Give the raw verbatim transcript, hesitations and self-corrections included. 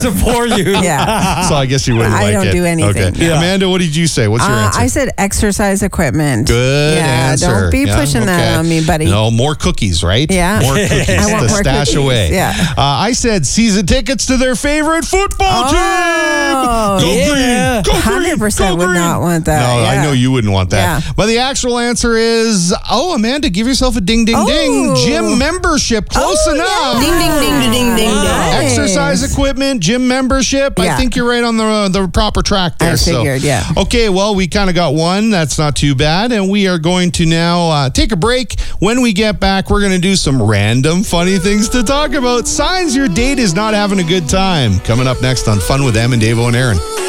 for you. Yeah. So I guess you wouldn't I like it. don't do anything. Okay. Yeah. Amanda, what did you say? What's your Uh, answer? I said exercise equipment. Good yeah, answer. Don't be Yeah, pushing okay. that on me, buddy. No, more cookies, right? Yeah. More cookies I want to more stash cookies. away. Yeah. Uh, I said season tickets to their favorite football Oh, team. Go yeah. green. Go one hundred green. percent Go would green. not want that. No, I yeah. know you wouldn't want that. Yeah. But the actual answer is, oh, Amanda, give yourself a ding, ding, Oh. ding. Gym membership. Close Oh, enough. yeah. Ding, ding, ding, ding, ding, ding, ding. Nice. Exercise equipment, gym membership. I Yeah. think you're right on the uh, the proper track there. I figured, so. yeah. Okay, well, we kind of got one. That's not too bad. And we are going to now uh, take a break. When we get back, we're going to do some random funny things to talk about. Signs your date is not having a good time. Coming up next on Fun with Em and Davo and Aaron.